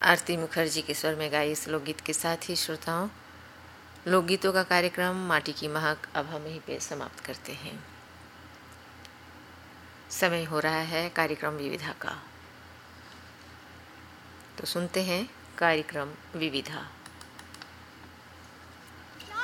आरती मुखर्जी के स्वर में गाए इस लोकगीत के साथ ही श्रोताओं, लोकगीतों का कार्यक्रम माटी की महक अब हम यहीं पे समाप्त करते हैं। समय हो रहा है कार्यक्रम विविधा का, तो सुनते हैं कार्यक्रम विविधा।